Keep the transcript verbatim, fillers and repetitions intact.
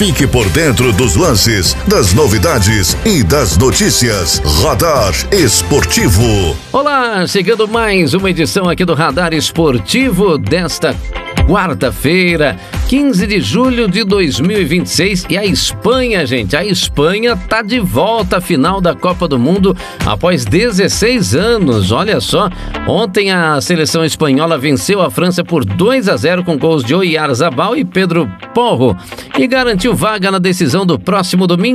Fique por dentro dos lances, das novidades e das notícias. Radar Esportivo. Olá, chegando mais uma edição aqui do Radar Esportivo desta quarta-feira, quinze de julho de dois mil e vinte e seis. E a Espanha, gente, a Espanha tá de volta à final da Copa do Mundo após dezesseis anos. Olha só, ontem a seleção espanhola venceu a França por dois a zero com gols de Oyarzabal e Pedro Porro e garantiu vaga na decisão do próximo domingo.